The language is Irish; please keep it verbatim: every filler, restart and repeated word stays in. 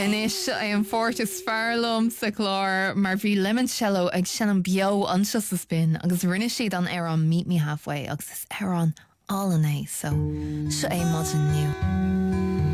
Inis é an fortas fearlumm sa chlár mar bhí limoncello ag sin an bio anseo sa spin agus rinne siad an ar an Meet Me Halfway agus is ar an all in é so se é mod an new.